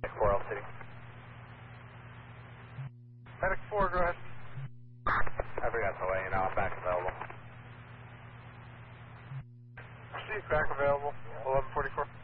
4 Elm City. Medic 4, go ahead. I forgot to let you know I'm back available. Proceed, back available, 1144.